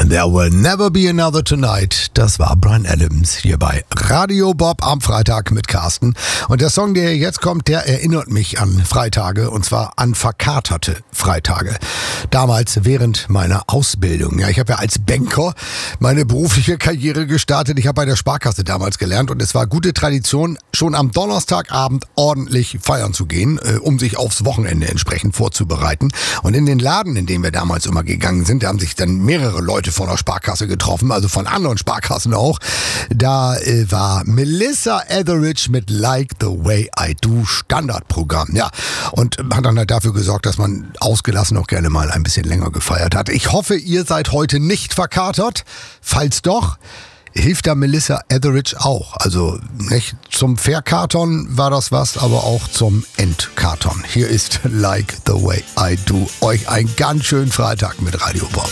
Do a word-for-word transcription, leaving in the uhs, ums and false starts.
There Will Never Be Another Tonight. Das war Bryan Adams hier bei Radio Bob am Freitag mit Carsten. Und der Song, der jetzt kommt, der erinnert mich an Freitage, und zwar an verkaterte Freitage. Damals während meiner Ausbildung. Ja, ich habe ja als Banker meine berufliche Karriere gestartet. Ich habe bei der Sparkasse damals gelernt und es war gute Tradition, schon am Donnerstagabend ordentlich feiern zu gehen, äh, um sich aufs Wochenende entsprechend vorzubereiten. Und in den Laden, in den wir damals immer gegangen sind, da haben sich dann mehrere Leute von der Sparkasse getroffen, also von anderen Sparkassen auch. Da äh, war Melissa Etheridge mit Like the Way I Do Standardprogramm. Ja, und hat dann halt dafür gesorgt, dass man ausgelassen auch gerne mal ein bisschen länger gefeiert hat. Ich hoffe, ihr seid heute nicht verkatert. Falls doch, hilft da Melissa Etheridge auch. Also nicht zum Verkatern war das was, aber auch zum Entkatern. Hier ist Like the Way I Do. Euch einen ganz schönen Freitag mit Radio Bob.